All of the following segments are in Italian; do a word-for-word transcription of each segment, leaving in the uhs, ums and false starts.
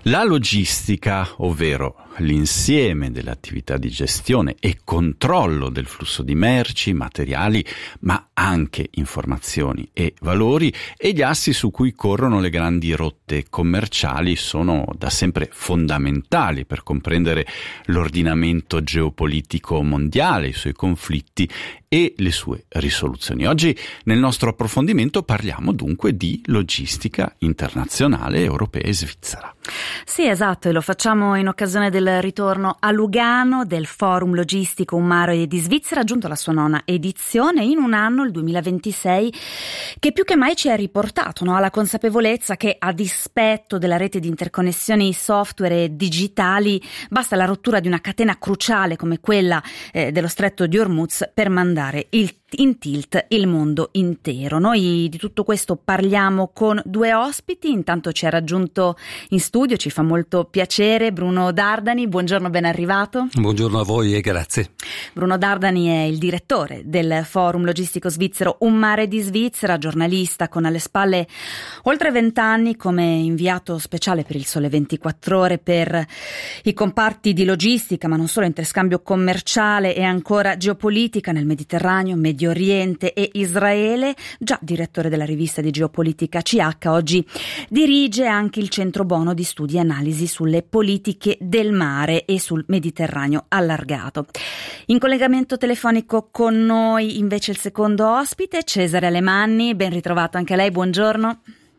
La logistica, ovvero l'insieme delle attività di gestione e controllo del flusso di merci, materiali, ma anche informazioni e valori, e gli assi su cui corrono le grandi rotte commerciali sono da sempre fondamentali per comprendere l'ordinamento geopolitico mondiale, i suoi conflitti e le sue risoluzioni. Oggi nel nostro approfondimento parliamo dunque di logistica internazionale, europea e svizzera. Sì, esatto, e lo facciamo in occasione del ritorno a Lugano del Forum Logistico Un Mare di Svizzera, giunto alla sua nona edizione in un anno, il duemilaventisei, che più che mai ci ha riportato, no, alla consapevolezza che a dispetto della rete di interconnessioni software e digitali basta la rottura di una catena cruciale come quella eh, dello Stretto di Hormuz per mandare il in tilt il mondo intero. Noi di tutto questo parliamo con due ospiti. Intanto ci ha raggiunto in studio, ci fa molto piacere, Bruno Dardani. Buongiorno, ben arrivato. Buongiorno a voi e grazie. Bruno Dardani è il direttore del Forum Logistico Svizzero Un Mare di Svizzera, giornalista con alle spalle oltre vent'anni come inviato speciale per il Sole ventiquattro Ore per i comparti di logistica, ma non solo, interscambio commerciale e ancora geopolitica nel Mediterraneo, Medio Oriente e Israele. Già direttore della rivista di geopolitica C H, oggi dirige anche il Centro Bono di Studi e Analisi sulle politiche del mare e sul Mediterraneo allargato. In collegamento telefonico con noi invece il secondo ospite, Cesare Alemanni. Ben ritrovato anche lei, buongiorno.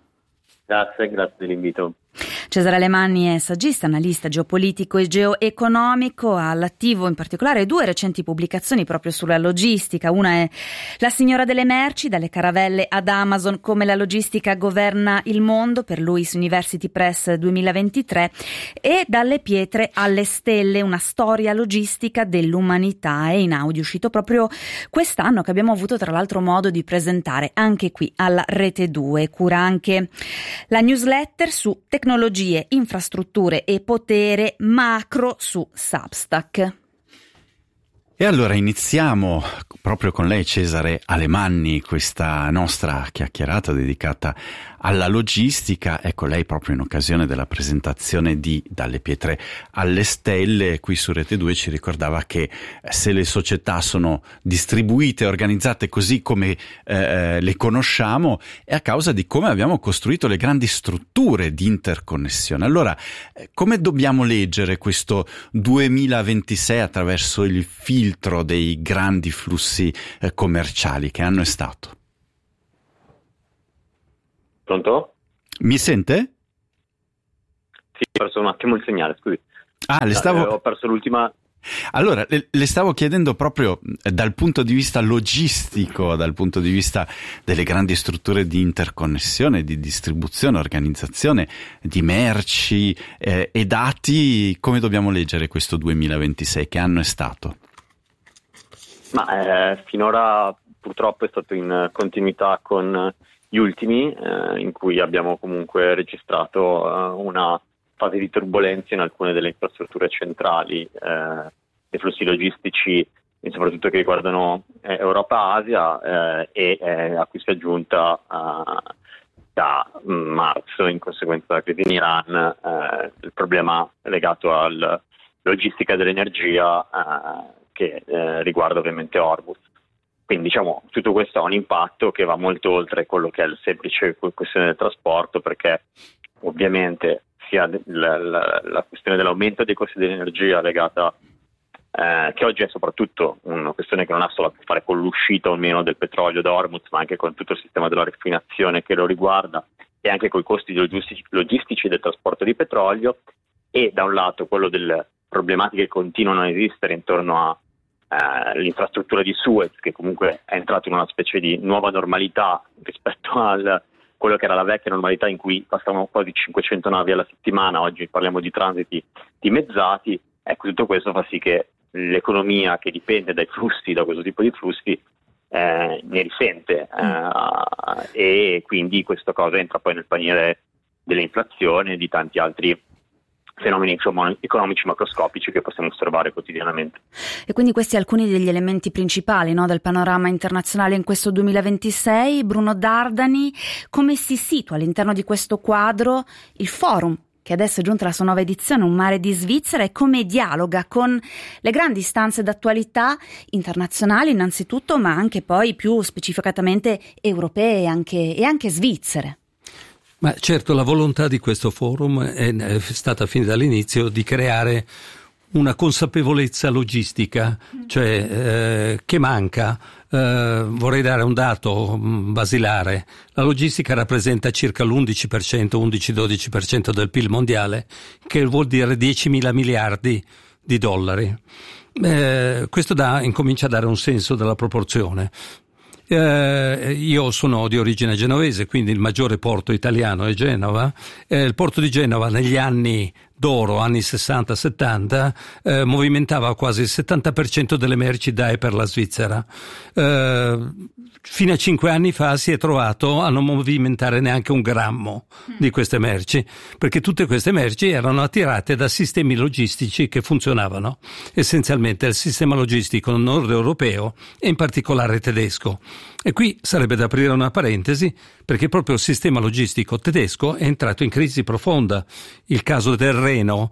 Grazie, grazie dell'invito. Cesare Alemanni è saggista, analista geopolitico e geoeconomico, ha all'attivo in particolare due recenti pubblicazioni proprio sulla logistica. Una è La signora delle merci, dalle caravelle ad Amazon, come la logistica governa il mondo, per Luis University Press duemilaventitré, e Dalle pietre alle stelle, una storia logistica dell'umanità, è in audio uscito proprio quest'anno, che abbiamo avuto tra l'altro modo di presentare anche qui alla Rete due. Cura anche la newsletter su tecnologia, tecnologie, infrastrutture e potere macro su Substack. E allora iniziamo proprio con lei, Cesare Alemanni, questa nostra chiacchierata dedicata alla logistica. Ecco, lei proprio in occasione della presentazione di Dalle pietre alle stelle qui su Rete due ci ricordava che se le società sono distribuite e organizzate così come eh, le conosciamo è a causa di come abbiamo costruito le grandi strutture di interconnessione. Allora, come dobbiamo leggere questo duemilaventisei attraverso il filtro dei grandi flussi eh, commerciali? Che anno è stato? Pronto? Mi sente? Sì, ho perso un attimo il segnale, scusi. Ah, le stavo... Ho perso l'ultima... Allora, le, le stavo chiedendo proprio dal punto di vista logistico, dal punto di vista delle grandi strutture di interconnessione, di distribuzione, organizzazione di merci eh, e dati, come dobbiamo leggere questo duemilaventisei? Che anno è stato? Ma eh, finora purtroppo è stato in continuità con gli ultimi, eh, in cui abbiamo comunque registrato eh, una fase di turbolenza in alcune delle infrastrutture centrali eh, dei flussi logistici, soprattutto che riguardano eh, Europa-Asia eh, e eh, a cui si è aggiunta eh, da marzo, in conseguenza della crisi in Iran, eh, il problema legato alla logistica dell'energia eh, che eh, riguarda ovviamente Hormuz. Quindi diciamo tutto questo ha un impatto che va molto oltre quello che è la semplice questione del trasporto, perché ovviamente sia la, la, la questione dell'aumento dei costi dell'energia legata, eh, che oggi è soprattutto una questione che non ha solo a che fare con l'uscita o meno del petrolio da Hormuz, ma anche con tutto il sistema della raffinazione che lo riguarda e anche con i costi logistici, logistici del trasporto di petrolio, e da un lato quello delle problematiche che continuano a esistere intorno a Uh, l'infrastruttura di Suez, che comunque è entrato in una specie di nuova normalità rispetto a quello che era la vecchia normalità in cui passavano quasi cinquecento navi alla settimana. Oggi parliamo di transiti dimezzati. Ecco, tutto questo fa sì che l'economia che dipende dai flussi, da questo tipo di flussi, eh, ne risente uh, e quindi questa cosa entra poi nel paniere dell'inflazione e di tanti altri fenomeni insomma, economici macroscopici che possiamo osservare quotidianamente. E quindi questi alcuni degli elementi principali, no, del panorama internazionale in questo duemilaventisei. Bruno Dardani, come si situa all'interno di questo quadro il Forum che adesso è giunta la sua nuova edizione, Un mare di Svizzera, e come dialoga con le grandi istanze d'attualità internazionali innanzitutto, ma anche poi più specificatamente europee e anche, e anche svizzere. Ma certo, la volontà di questo forum è stata fin dall'inizio di creare una consapevolezza logistica, cioè eh, che manca. Eh, vorrei dare un dato basilare: la logistica rappresenta circa l'undici per cento, undici dodici per cento del P I L mondiale, che vuol dire diecimila miliardi di dollari. Eh, questo dà, incomincia a dare un senso della proporzione. Eh, io sono di origine genovese, quindi il maggiore porto italiano è Genova. Eh, il porto di Genova negli anni d'oro, anni sessanta settanta, eh, movimentava quasi il settanta per cento delle merci da e per la Svizzera. Eh, fino a cinque anni fa si è trovato a non movimentare neanche un grammo di queste merci, perché tutte queste merci erano attirate da sistemi logistici che funzionavano, essenzialmente il sistema logistico nord europeo e in particolare tedesco. E qui sarebbe da aprire una parentesi, perché proprio il sistema logistico tedesco è entrato in crisi profonda. Il caso del Reno,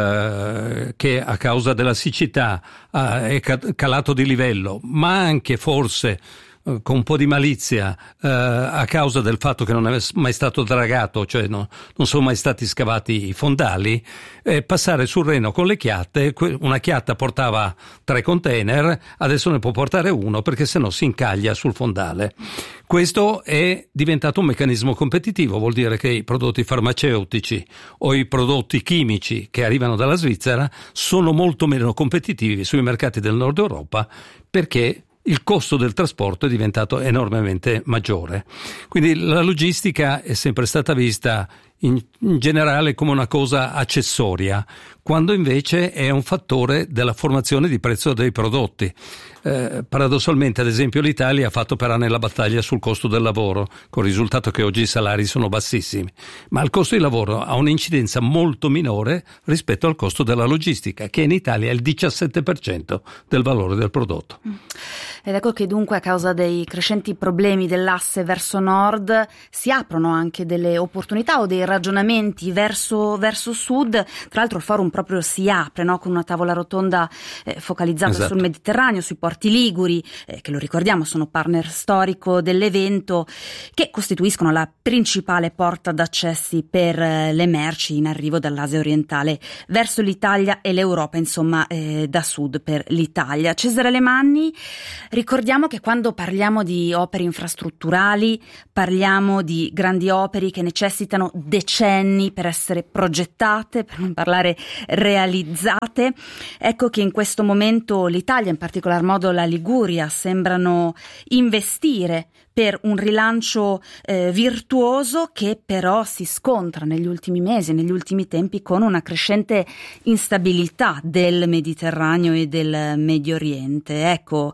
eh, che a causa della siccità eh, è calato di livello, ma anche forse con un po' di malizia eh, a causa del fatto che non è mai stato dragato, cioè no, non sono mai stati scavati i fondali, eh, passare sul Reno con le chiatte, una chiatta portava tre container, adesso ne può portare uno perché sennò si incaglia sul fondale. Questo è diventato un meccanismo competitivo, vuol dire che i prodotti farmaceutici o i prodotti chimici che arrivano dalla Svizzera sono molto meno competitivi sui mercati del Nord Europa, perché il costo del trasporto è diventato enormemente maggiore. Quindi la logistica è sempre stata vista in, in generale come una cosa accessoria, quando invece è un fattore della formazione di prezzo dei prodotti. Eh, paradossalmente, ad esempio, l'Italia ha fatto per anni la battaglia sul costo del lavoro, con il risultato che oggi i salari sono bassissimi, ma il costo di lavoro ha un'incidenza molto minore rispetto al costo della logistica, che in Italia è il diciassette per cento del valore del prodotto. Ed ecco che dunque, a causa dei crescenti problemi dell'asse verso nord, si aprono anche delle opportunità o dei ragionamenti verso, verso sud. Tra l'altro il forum proprio si apre, no, con una tavola rotonda eh, focalizzata esatto. sul Mediterraneo, sui porti liguri, eh, che lo ricordiamo sono partner storico dell'evento, che costituiscono la principale porta d'accessi per eh, le merci in arrivo dall'Asia orientale verso l'Italia e l'Europa, insomma eh, da sud per l'Italia. Cesare Alemanni, ricordiamo che quando parliamo di opere infrastrutturali parliamo di grandi opere che necessitano decenni per essere progettate, per non parlare realizzate. Ecco che in questo momento l'Italia, in particolar modo la Liguria, sembrano investire per un rilancio eh, virtuoso, che però si scontra negli ultimi mesi, negli ultimi tempi, con una crescente instabilità del Mediterraneo e del Medio Oriente. Ecco,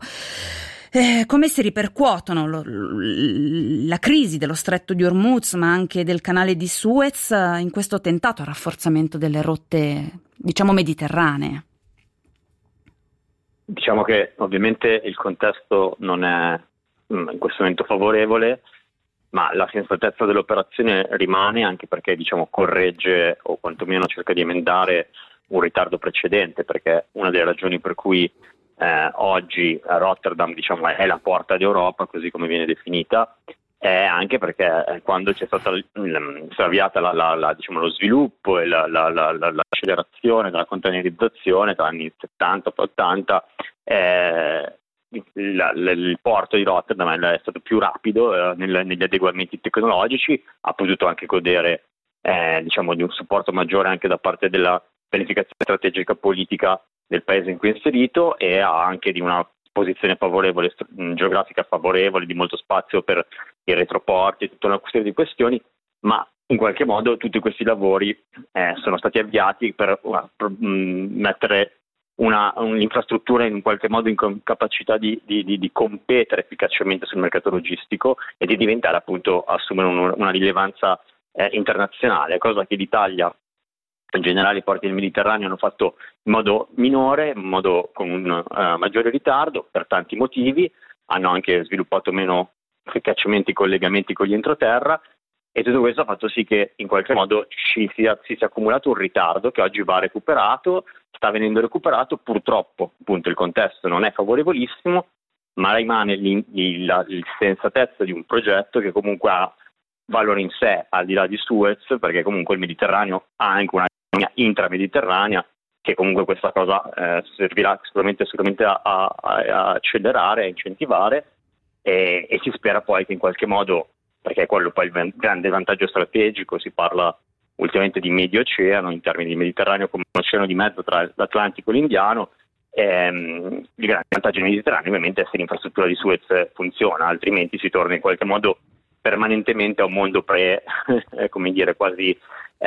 eh, come si ripercuotono lo, la crisi dello Stretto di Hormuz, ma anche del canale di Suez, in questo tentato a rafforzamento delle rotte, diciamo, mediterranee? Diciamo che ovviamente il contesto non è in questo momento favorevole, ma la sensatezza dell'operazione rimane, anche perché, diciamo, corregge o quantomeno cerca di emendare un ritardo precedente, perché una delle ragioni per cui eh, oggi Rotterdam, diciamo, è la porta d'Europa, così come viene definita, è anche perché quando c'è stata si è avviata la, la, la, diciamo, lo sviluppo e la, la, la, la, l'accelerazione della containerizzazione tra gli anni settanta e ottanta, eh, La, la, il porto di Rotterdam è stato più rapido eh, nel, negli adeguamenti tecnologici, ha potuto anche godere eh, diciamo, di un supporto maggiore anche da parte della pianificazione strategica politica del paese in cui è inserito, e ha anche di una posizione favorevole, st- geografica favorevole, di molto spazio per i retroporti e tutta una serie di questioni, ma in qualche modo tutti questi lavori eh, sono stati avviati per, uh, per mh, mettere Una, un'infrastruttura in qualche modo in capacità di, di, di, di competere efficacemente sul mercato logistico e di diventare, appunto, assumere un, una rilevanza eh, internazionale, cosa che l'Italia, in generale i porti del Mediterraneo, hanno fatto in modo minore, in modo con un uh, maggiore ritardo per tanti motivi. Hanno anche sviluppato meno efficacemente i collegamenti con gli entroterra, E tutto questo ha fatto sì che in qualche modo ci sia, si sia accumulato un ritardo che oggi va recuperato, sta venendo recuperato. Purtroppo appunto il contesto non è favorevolissimo, ma rimane la sensatezza di un progetto che comunque ha valore in sé al di là di Suez, perché comunque il Mediterraneo ha anche una linea intramediterranea che comunque questa cosa eh, servirà sicuramente, sicuramente a, a, a accelerare, a incentivare, e, e si spera poi che in qualche modo, perché è quello poi il grande vantaggio strategico, si parla ultimamente di medio oceano in termini di Mediterraneo come un oceano di mezzo tra l'Atlantico e l'Indiano. Ehm, il grande vantaggio del Mediterraneo ovviamente è se l'infrastruttura di Suez funziona, altrimenti si torna in qualche modo permanentemente a un mondo pre, come dire, quasi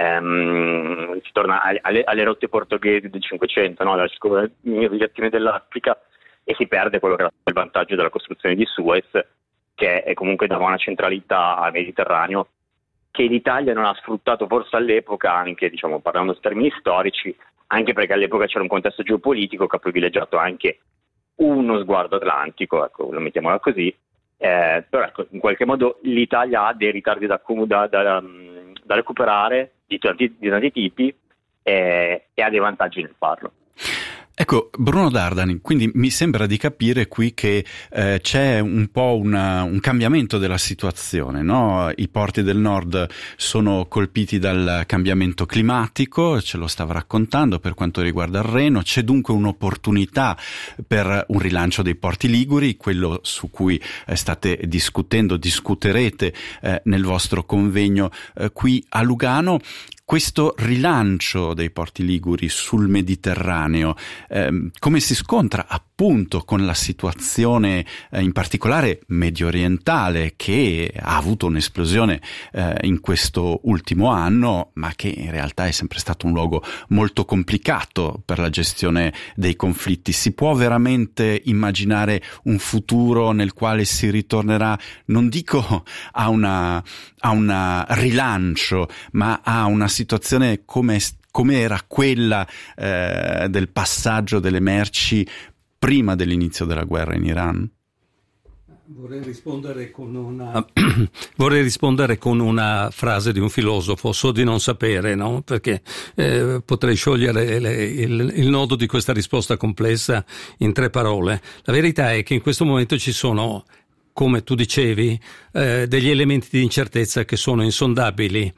ehm, si torna alle, alle rotte portoghesi del Cinquecento, no? La circolazione dell'Africa, e si perde quello che era il vantaggio della costruzione di Suez, che è comunque dava una centralità al Mediterraneo che l'Italia non ha sfruttato forse all'epoca, anche diciamo parlando in termini storici, anche perché all'epoca c'era un contesto geopolitico che ha privilegiato anche uno sguardo atlantico, ecco, lo mettiamola così, eh, però ecco, in qualche modo l'Italia ha dei ritardi da, da, da, da recuperare di tanti, di tanti tipi, eh, e ha dei vantaggi nel farlo. Ecco, Bruno Dardani, quindi mi sembra di capire qui che eh, c'è un po' una, un cambiamento della situazione, no? I porti del nord sono colpiti dal cambiamento climatico, ce lo stava raccontando per quanto riguarda il Reno, c'è dunque un'opportunità per un rilancio dei porti liguri, quello su cui eh, state discutendo, discuterete eh, nel vostro convegno eh, qui a Lugano. Questo rilancio dei porti liguri sul Mediterraneo, ehm, come si scontra appunto con la situazione eh, in particolare medio orientale, che ha avuto un'esplosione eh, in questo ultimo anno, ma che in realtà è sempre stato un luogo molto complicato per la gestione dei conflitti? Si può veramente immaginare un futuro nel quale si ritornerà, non dico a una a un rilancio, ma a una situazione come, come era quella eh, del passaggio delle merci prima dell'inizio della guerra in Iran? Vorrei rispondere con una vorrei rispondere con una frase di un filosofo: so di non sapere, no? Perché eh, potrei sciogliere le, il, il nodo di questa risposta complessa in tre parole. La verità è che in questo momento ci sono, come tu dicevi, eh, degli elementi di incertezza che sono insondabili,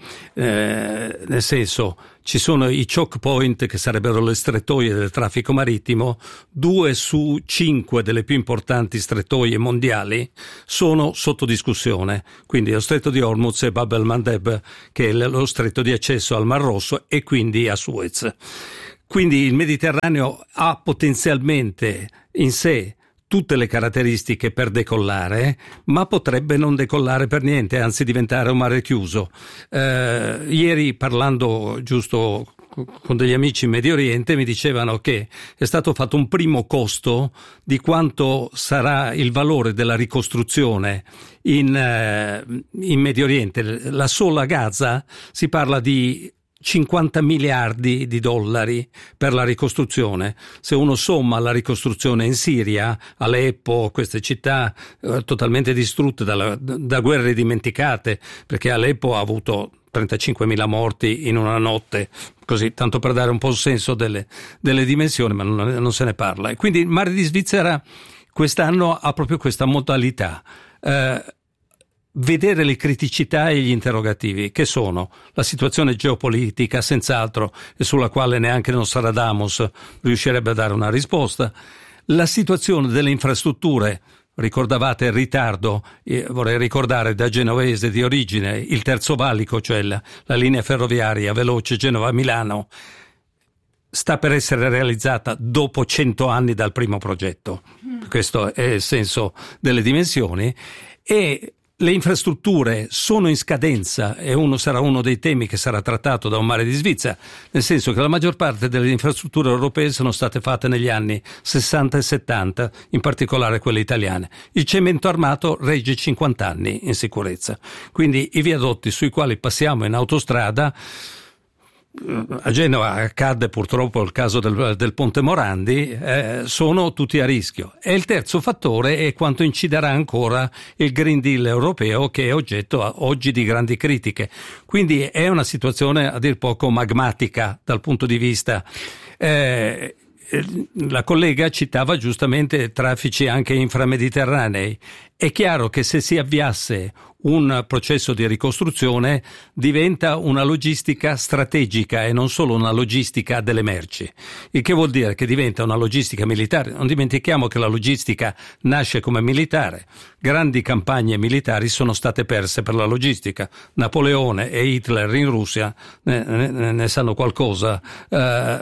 eh, nel senso, ci sono i choke point, che sarebbero le strettoie del traffico marittimo. Due su cinque delle più importanti strettoie mondiali sono sotto discussione, quindi lo stretto di Hormuz e Bab el-Mandeb, che è lo stretto di accesso al Mar Rosso e quindi a Suez. Quindi il Mediterraneo ha potenzialmente in sé tutte le caratteristiche per decollare, ma potrebbe non decollare per niente, anzi diventare un mare chiuso. Eh, ieri, parlando giusto con degli amici in Medio Oriente, mi dicevano che è stato fatto un primo costo di quanto sarà il valore della ricostruzione in, eh, in Medio Oriente. La sola Gaza si parla di cinquanta miliardi di dollari per la ricostruzione. Se uno somma la ricostruzione in Siria, Aleppo, queste città eh, totalmente distrutte dalla, da guerre dimenticate, perché Aleppo ha avuto trentacinquemila morti in una notte, così tanto per dare un po' il senso delle, delle dimensioni, ma non, non se ne parla. E quindi il Mare di Svizzera quest'anno ha proprio questa modalità. Eh, vedere le criticità e gli interrogativi, che sono la situazione geopolitica, senz'altro, e sulla quale neanche Nostradamus riuscirebbe a dare una risposta, la situazione delle infrastrutture. Ricordavate il ritardo, eh, vorrei ricordare da genovese di origine, il terzo valico, cioè la, la linea ferroviaria veloce Genova-Milano, sta per essere realizzata dopo cento anni dal primo progetto. Questo è il senso delle dimensioni. E le infrastrutture sono in scadenza, e uno sarà uno dei temi che sarà trattato da un Mare di Svizzera, nel senso che la maggior parte delle infrastrutture europee sono state fatte negli anni sessanta e settanta, in particolare quelle italiane. Il cemento armato regge cinquanta anni in sicurezza, quindi i viadotti sui quali passiamo in autostrada a Genova accadde purtroppo il caso del, del Ponte Morandi, eh, sono tutti a rischio. E il terzo fattore è quanto inciderà ancora il Green Deal europeo, che è oggetto oggi di grandi critiche. Quindi è una situazione a dir poco magmatica dal punto di vista eh, la collega citava giustamente traffici anche inframediterranei. È chiaro che se si avviasse un processo di ricostruzione diventa una logistica strategica e non solo una logistica delle merci, il che vuol dire che diventa una logistica militare. Non dimentichiamo che la logistica nasce come militare, grandi campagne militari sono state perse per la logistica. Napoleone e Hitler in Russia ne, ne, ne sanno qualcosa. Uh,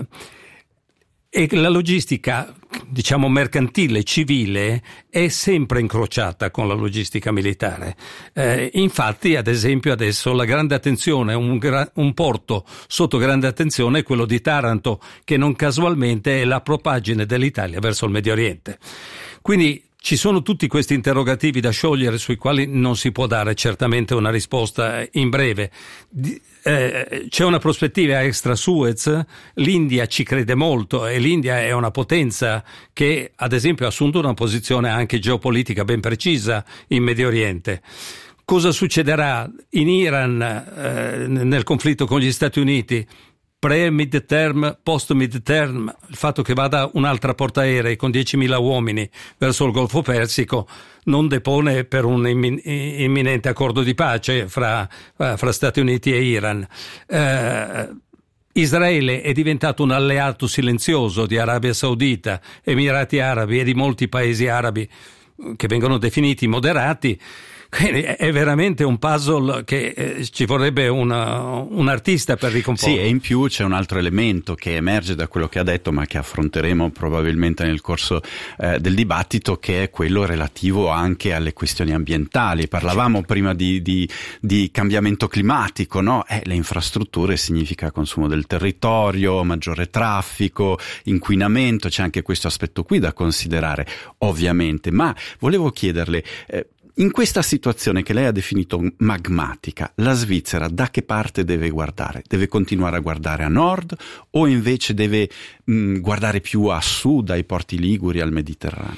E la logistica, diciamo mercantile, civile, è sempre incrociata con la logistica militare. Eh, infatti, ad esempio, adesso la grande attenzione, un, gra- un porto sotto grande attenzione è quello di Taranto, che non casualmente è la propagine dell'Italia verso il Medio Oriente. Quindi ci sono tutti questi interrogativi da sciogliere sui quali non si può dare certamente una risposta in breve. Eh, c'è una prospettiva extra Suez, l'India ci crede molto e l'India è una potenza che ad esempio ha assunto una posizione anche geopolitica ben precisa in Medio Oriente. Cosa succederà in Iran eh, nel conflitto con gli Stati Uniti? Pre-mid-term, post-mid-term, il fatto che vada un'altra portaerei con diecimila uomini verso il Golfo Persico non depone per un imminente accordo di pace fra, fra Stati Uniti e Iran. Eh, Israele è diventato un alleato silenzioso di Arabia Saudita, Emirati Arabi e di molti paesi arabi che vengono definiti moderati. Quindi è veramente un puzzle che eh, ci vorrebbe una, un artista per ricomporre. Sì, e in più c'è un altro elemento che emerge da quello che ha detto, ma che affronteremo probabilmente nel corso eh, del dibattito, che è quello relativo anche alle questioni ambientali. Parlavamo prima di, di, di cambiamento climatico, no? Eh, le infrastrutture significa consumo del territorio, maggiore traffico, inquinamento, c'è anche questo aspetto qui da considerare, ovviamente. Ma volevo chiederle, eh, in questa situazione che lei ha definito magmatica, la Svizzera da che parte deve guardare? Deve continuare a guardare a nord o invece deve mh, guardare più a sud, ai porti liguri, al Mediterraneo?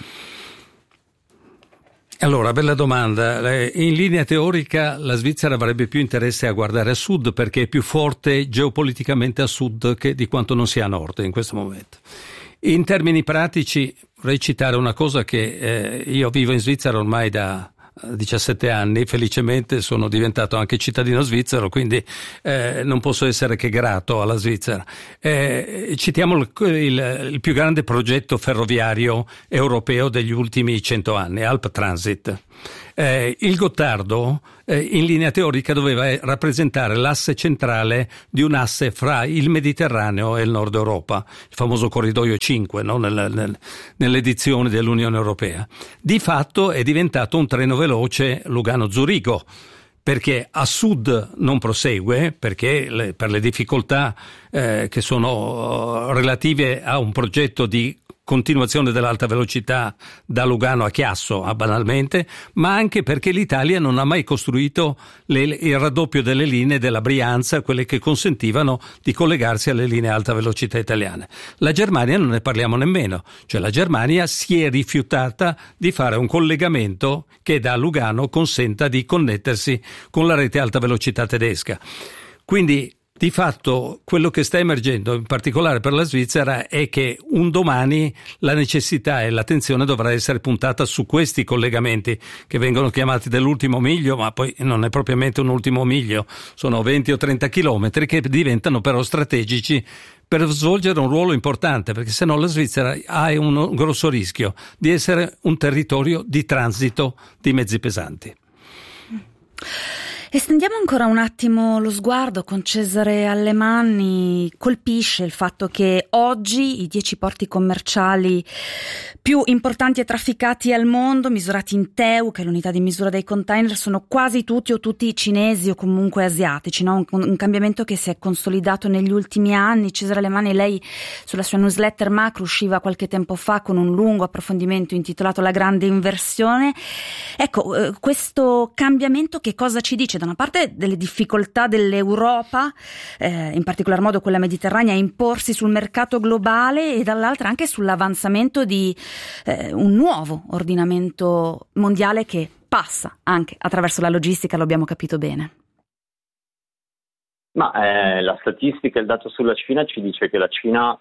Allora, bella domanda. In linea teorica la Svizzera avrebbe più interesse a guardare a sud perché è più forte geopoliticamente a sud che di quanto non sia a nord in questo momento. In termini pratici vorrei citare una cosa che eh, io vivo in Svizzera ormai da diciassette anni, felicemente sono diventato anche cittadino svizzero, quindi eh, non posso essere che grato alla Svizzera. Eh, citiamo il, il, il più grande progetto ferroviario europeo degli ultimi cento anni, Alp Transit. Eh, il Gottardo eh, in linea teorica doveva rappresentare l'asse centrale di un asse fra il Mediterraneo e il Nord Europa, il famoso corridoio cinque, no? nel, nel, nell'edizione dell'Unione Europea. Di fatto è diventato un treno veloce Lugano-Zurigo, perché a sud non prosegue, perché le, per le difficoltà eh, che sono relative a un progetto di continuazione dell'alta velocità da Lugano a Chiasso, a banalmente, ma anche perché l'Italia non ha mai costruito le, il raddoppio delle linee della Brianza, quelle che consentivano di collegarsi alle linee alta velocità italiane. La Germania non ne parliamo nemmeno, cioè la Germania si è rifiutata di fare un collegamento che da Lugano consenta di connettersi con la rete alta velocità tedesca. Quindi di fatto quello che sta emergendo in particolare per la Svizzera è che un domani la necessità e l'attenzione dovrà essere puntata su questi collegamenti che vengono chiamati dell'ultimo miglio, ma poi non è propriamente un ultimo miglio, sono venti o trenta chilometri che diventano però strategici per svolgere un ruolo importante, perché se no la Svizzera ha un grosso rischio di essere un territorio di transito di mezzi pesanti. Estendiamo ancora un attimo lo sguardo con Cesare Alemanni. Colpisce il fatto che oggi i dieci porti commerciali più importanti e trafficati al mondo, misurati in T E U, che è l'unità di misura dei container, sono quasi tutti o tutti cinesi o comunque asiatici, no? un, un cambiamento che si è consolidato negli ultimi anni. Cesare Alemanni, lei sulla sua newsletter macro usciva qualche tempo fa con un lungo approfondimento intitolato La grande inversione. Ecco, eh, questo cambiamento che cosa ci dice da una parte delle difficoltà dell'Europa, eh, in particolar modo quella mediterranea, a imporsi sul mercato globale, e dall'altra anche sull'avanzamento di eh, un nuovo ordinamento mondiale che passa anche attraverso la logistica, lo abbiamo capito bene. Ma eh, la statistica, il dato sulla Cina ci dice che la Cina,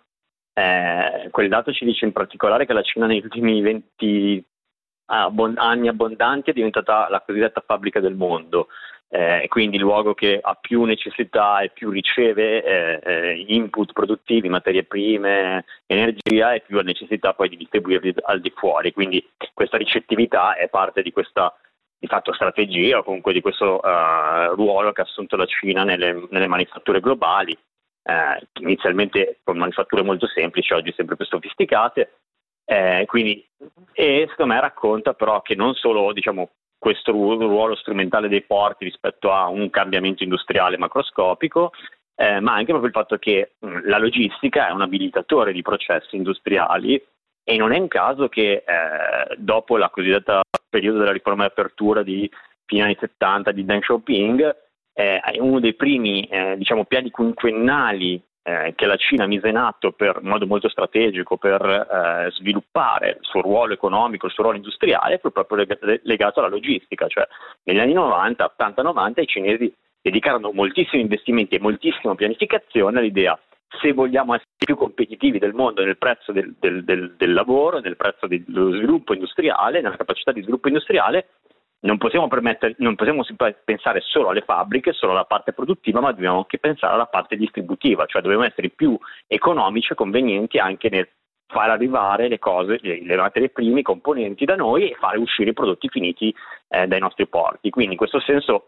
eh, quel dato ci dice in particolare che la Cina negli ultimi venti abbond- anni abbondanti è diventata la cosiddetta fabbrica del mondo, eh, quindi il luogo che ha più necessità e più riceve eh, eh, input produttivi, materie prime, energia, e più ha necessità poi di distribuirli al di fuori. Quindi questa ricettività è parte di questa di fatto strategia, o comunque di questo uh, ruolo che ha assunto la Cina nelle, nelle manifatture globali, eh, inizialmente con manifatture molto semplici, oggi sempre più sofisticate, eh, quindi, e secondo me racconta però che non solo, diciamo, questo ruolo strumentale dei porti rispetto a un cambiamento industriale macroscopico, eh, ma anche proprio il fatto che mh, la logistica è un abilitatore di processi industriali. E non è un caso che eh, dopo la cosiddetta periodo della riforma di apertura di fine anni settanta di Deng Xiaoping, eh, uno dei primi eh, diciamo, piani quinquennali eh, che la Cina mise in atto per, in modo molto strategico per eh, sviluppare il suo ruolo economico, il suo ruolo industriale, fu proprio legato alla logistica. Cioè negli anni novanta, ottanta novanta, i cinesi dedicarono moltissimi investimenti e moltissima pianificazione all'idea: se vogliamo essere più competitivi del mondo nel prezzo del, del, del, del lavoro, nel prezzo dello sviluppo industriale, nella capacità di sviluppo industriale, non possiamo permettere, non possiamo pensare solo alle fabbriche, solo alla parte produttiva, ma dobbiamo anche pensare alla parte distributiva, cioè dobbiamo essere più economici e convenienti anche nel far arrivare le cose, le, le materie prime, i componenti da noi, e fare uscire i prodotti finiti eh, dai nostri porti. Quindi in questo senso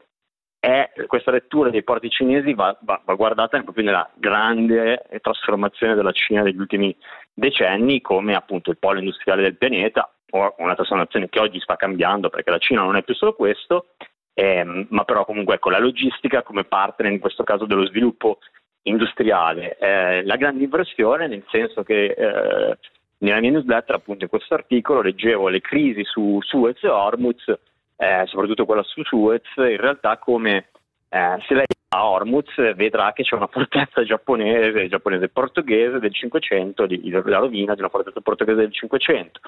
è, questa lettura dei porti cinesi va, va, va guardata proprio nella grande trasformazione della Cina degli ultimi decenni come appunto il polo industriale del pianeta, o una trasformazione che oggi sta cambiando, perché la Cina non è più solo questo, ehm, ma però comunque ecco la logistica come partner in questo caso dello sviluppo industriale. Eh, la grande inversione, nel senso che eh, nella mia newsletter, appunto in questo articolo, leggevo le crisi su Suez e Hormuz, Eh, soprattutto quella su Suez, in realtà come eh, se lei va a Hormuz vedrà che c'è una fortezza giapponese, giapponese portoghese del Cinquecento, di, di, la rovina di una fortezza portoghese del Cinquecento.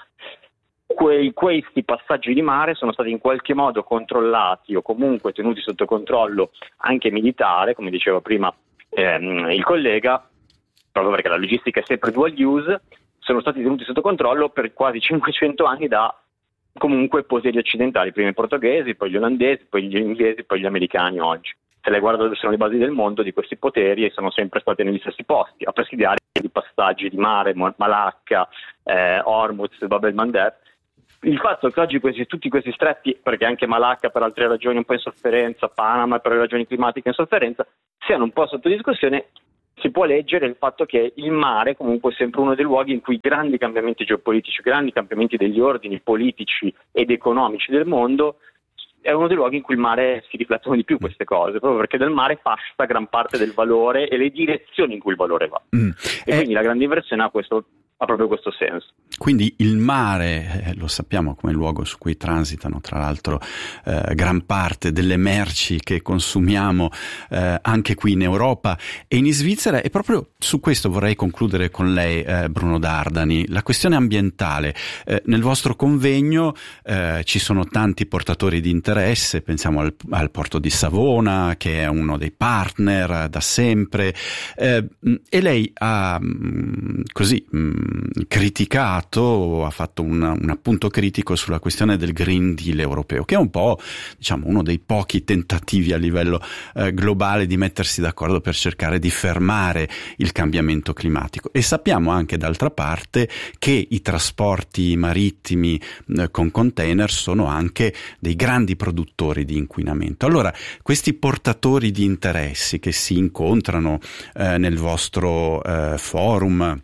Quei, questi passaggi di mare sono stati in qualche modo controllati o comunque tenuti sotto controllo anche militare, come diceva prima ehm, il collega, proprio perché la logistica è sempre dual use, sono stati tenuti sotto controllo per quasi cinquecento anni da comunque poteri occidentali, prima i portoghesi, poi gli olandesi, poi gli inglesi, poi gli americani oggi. Se lei guarda dove sono le basi del mondo di questi poteri, sono sempre stati negli stessi posti, a presidiare i passaggi di mare, Malacca, eh, Hormuz, Bab el-Mandeb. Il fatto che oggi questi, tutti questi stretti, perché anche Malacca per altre ragioni un po' in sofferenza, Panama per ragioni climatiche in sofferenza, siano un po' sotto discussione, si può leggere il fatto che il mare comunque è sempre uno dei luoghi in cui grandi cambiamenti geopolitici, grandi cambiamenti degli ordini politici ed economici del mondo, è uno dei luoghi in cui il mare si riflettono di più queste cose, proprio perché del mare passa gran parte del valore e le direzioni in cui il valore va. Mm. E eh... quindi la grande inversione ha questo ha proprio questo senso. Quindi il mare, eh, lo sappiamo come luogo su cui transitano tra l'altro eh, gran parte delle merci che consumiamo eh, anche qui in Europa e in Svizzera, e proprio su questo vorrei concludere con lei, eh, Bruno Dardani, la questione ambientale. Eh, nel vostro convegno eh, ci sono tanti portatori di interesse, pensiamo al, al porto di Savona che è uno dei partner da sempre, eh, e lei ha mh, così mh, criticato, ha fatto un, un appunto critico sulla questione del Green Deal europeo, che è un po', diciamo, uno dei pochi tentativi a livello eh, globale di mettersi d'accordo per cercare di fermare il cambiamento climatico. E sappiamo anche d'altra parte che i trasporti marittimi eh, con container sono anche dei grandi produttori di inquinamento. Allora, questi portatori di interessi che si incontrano eh, nel vostro eh, forum,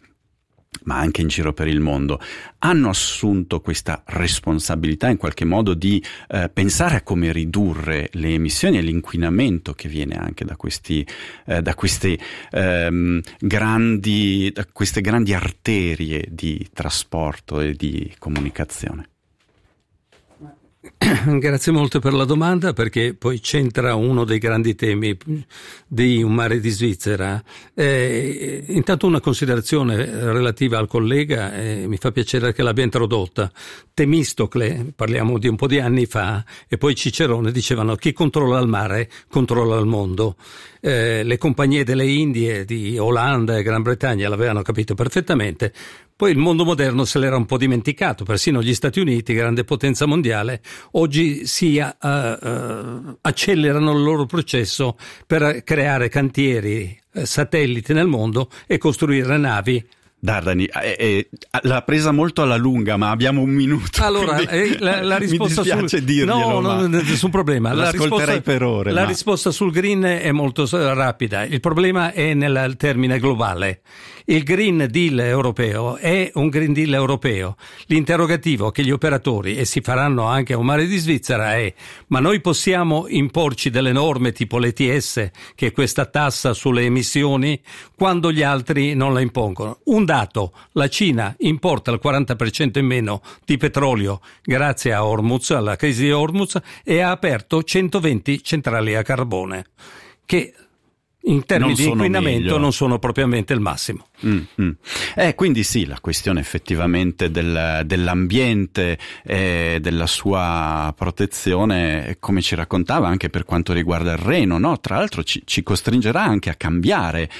ma anche in giro per il mondo, hanno assunto questa responsabilità in qualche modo di eh, pensare a come ridurre le emissioni e l'inquinamento che viene anche da questi eh, da questi ehm, grandi da queste grandi arterie di trasporto e di comunicazione. Grazie molto per la domanda, perché poi c'entra uno dei grandi temi di Un mare di Svizzera. Eh, intanto una considerazione relativa al collega, eh, mi fa piacere che l'abbia introdotta. Temistocle, parliamo di un po' di anni fa, e poi Cicerone dicevano: chi controlla il mare controlla il mondo. Eh, le compagnie delle Indie, di Olanda e Gran Bretagna l'avevano capito perfettamente. Poi il mondo moderno se l'era un po' dimenticato, persino gli Stati Uniti, grande potenza mondiale, oggi si uh, uh, accelerano il loro processo per creare cantieri, uh, satelliti nel mondo e costruire navi. Dardani, eh, eh, l'ha presa molto alla lunga, ma abbiamo un minuto. Allora, eh, la, la risposta mi dispiace sul... dirglielo, no, no, nessun problema. La risposta, per ore. La ma... risposta sul green è molto rapida. Il problema è nel termine globale. Il Green Deal europeo è un Green Deal europeo. L'interrogativo che gli operatori, e si faranno anche a Un mare di Svizzera, è: ma noi possiamo imporci delle norme tipo l'E T S, che è questa tassa sulle emissioni, quando gli altri non la impongono? Un dato: la Cina importa il quaranta per cento in meno di petrolio grazie a Hormuz, alla crisi di Hormuz, e ha aperto centoventi centrali a carbone, che in termini di inquinamento meglio. non sono propriamente il massimo. Mm, mm. Eh, quindi sì, la questione effettivamente del, dell'ambiente e della sua protezione, come ci raccontava, anche per quanto riguarda il Reno, no? Tra l'altro ci, ci costringerà anche a cambiare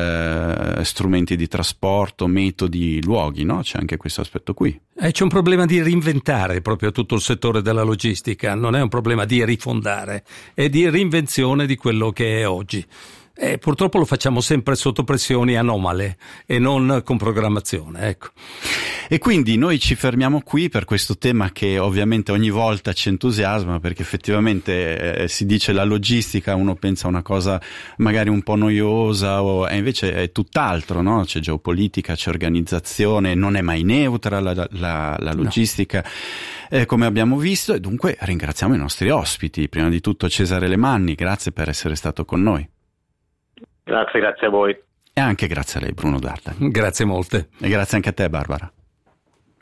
eh, strumenti di trasporto, metodi, luoghi, no? C'è anche questo aspetto qui. Eh, c'è un problema di reinventare proprio tutto il settore della logistica, non è un problema di rifondare, è di reinvenzione di quello che è oggi. Eh, purtroppo lo facciamo sempre sotto pressioni anomale e non con programmazione, ecco. E quindi noi ci fermiamo qui per questo tema che ovviamente ogni volta ci entusiasma, perché effettivamente eh, si dice la logistica, uno pensa a una cosa magari un po' noiosa, o, e invece è tutt'altro, no? C'è geopolitica, c'è organizzazione, non è mai neutra la, la, la logistica, no. eh, come abbiamo visto, e dunque ringraziamo i nostri ospiti, prima di tutto Cesare Alemanni, grazie per essere stato con noi. Grazie, grazie a voi. E anche grazie a lei, Bruno Dardani. Grazie molte. E grazie anche a te, Barbara.